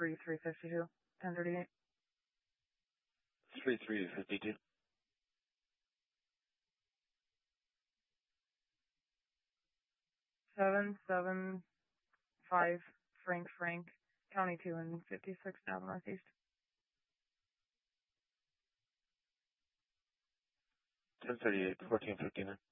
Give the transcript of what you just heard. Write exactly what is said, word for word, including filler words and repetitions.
three three fifty-two. ten thirty-eight. three three fifty-two. seven seven five Frank Frank, County two and fifty-sixth Avenue Northeast. ten thirty-eight, fourteen fifty-nine.